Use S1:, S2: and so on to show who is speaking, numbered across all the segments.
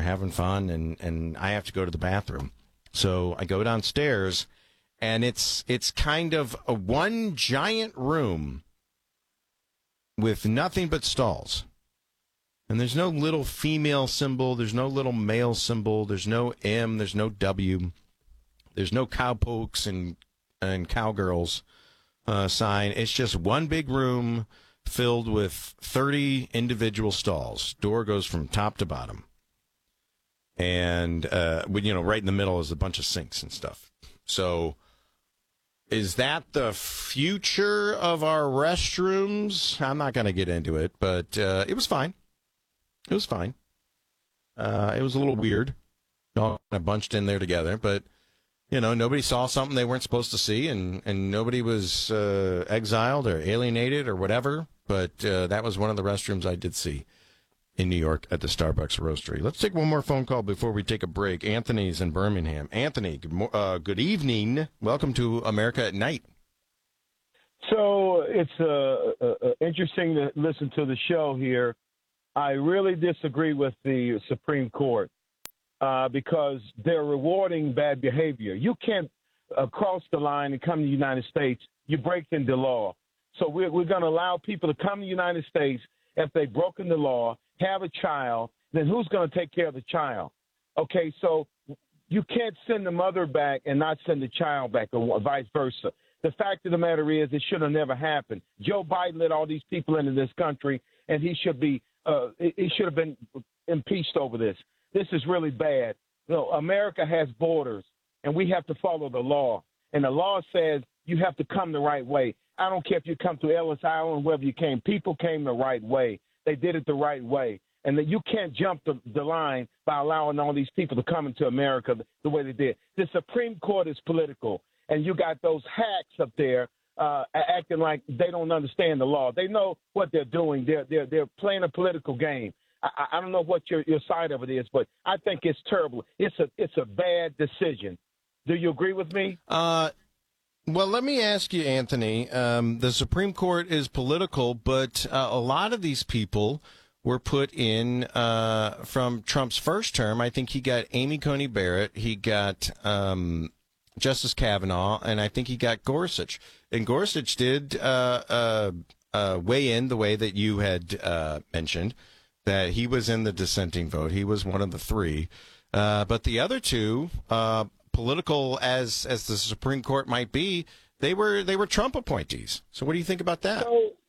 S1: having fun, and I have to go to the bathroom. So I go downstairs, and it's kind of a one giant room with nothing but stalls. And there's no little female symbol. There's no little male symbol. There's no M. There's no W. There's no cowpokes and cowgirls sign. It's just one big room filled with 30 individual stalls. Door goes from top to bottom. And, right in the middle is a bunch of sinks and stuff. So is that the future of our restrooms? I'm not going to get into it, but it was fine. It was fine. It was a little weird. All kind of bunched in there together, but, nobody saw something they weren't supposed to see, and nobody was exiled or alienated or whatever, but that was one of the restrooms I did see in New York at the Starbucks Roastery. Let's take one more phone call before we take a break. Anthony's in Birmingham. Anthony, good evening. Welcome to America at Night.
S2: So it's interesting to listen to the show here. I really disagree with the Supreme Court because they're rewarding bad behavior. You can't cross the line and come to the United States. You break into law. So we're going to allow people to come to the United States if they've broken the law, have a child, then who's going to take care of the child? Okay, so you can't send the mother back and not send the child back or vice versa. The fact of the matter is it should have never happened. Joe Biden let all these people into this country, and he should have been impeached over this. This is really bad. America has borders, and we have to follow the law. And the law says you have to come the right way. I don't care if you come to Ellis Island, wherever you came. People came the right way. They did it the right way. And that you can't jump the line by allowing all these people to come into America the way they did. The Supreme Court is political, and you got those hacks up there acting like they don't understand the law. They know what they're doing. They're playing a political game. I don't know what your side of it is, but I think it's terrible. It's a bad decision. Do you agree with me?
S1: Well, let me ask you, Anthony. The Supreme Court is political, but a lot of these people were put in from Trump's first term. I think he got Amy Coney Barrett. He got Justice Kavanaugh, and I think he got Gorsuch. And Gorsuch did weigh in the way that you had mentioned, that he was in the dissenting vote. He was one of the three. But the other two, political as the Supreme Court might be, they were Trump appointees. So what do you think about that?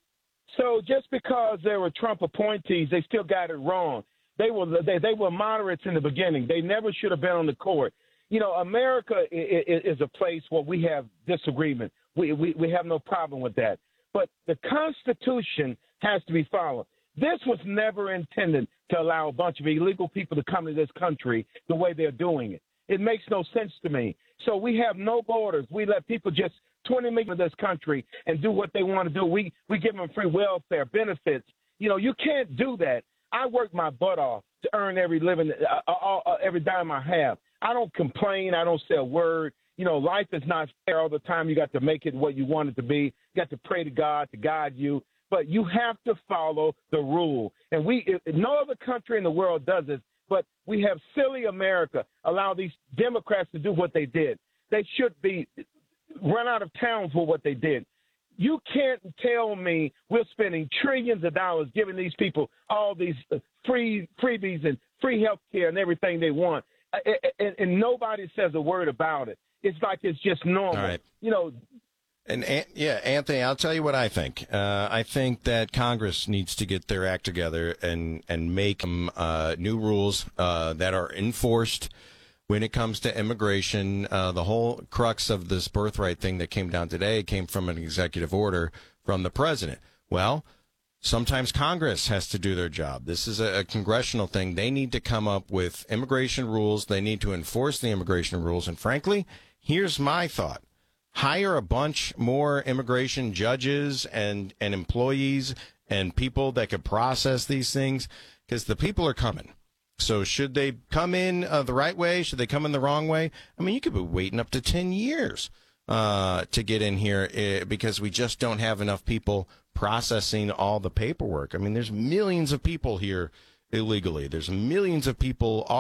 S2: So just because they were Trump appointees, they still got it wrong. They were moderates in the beginning. They never should have been on the court. America is a place where we have disagreement. We have no problem with that. But the Constitution has to be followed. This was never intended to allow a bunch of illegal people to come to this country the way they're doing it. It makes no sense to me. So we have no borders. We let people just 20 million in this country and do what they want to do. We give them free welfare benefits. You can't do that. I work my butt off to earn every living, every dime I have. I don't complain. I don't say a word. Life is not fair all the time. You got to make it what you want it to be. You got to pray to God to guide you. But you have to follow the rule. And no other country in the world does this. But we have silly America allow these Democrats to do what they did. They should be run out of town for what they did. You can't tell me we're spending trillions of dollars giving these people all these freebies and free health care and everything they want, and nobody says a word about it. It's like it's just normal.
S1: All right. And Anthony, I'll tell you what I think. I think that Congress needs to get their act together and make new rules that are enforced when it comes to immigration. The whole crux of this birthright thing that came down today came from an executive order from the president. Well, sometimes Congress has to do their job. This is a congressional thing. They need to come up with immigration rules. They need to enforce the immigration rules. And frankly, here's my thought. Hire a bunch more immigration judges and employees and people that could process these things, because the people are coming. So should they come in the right way? Should they come in the wrong way? I mean, you could be waiting up to 10 years to get in here because we just don't have enough people processing all the paperwork. I mean, there's millions of people here illegally. There's millions of people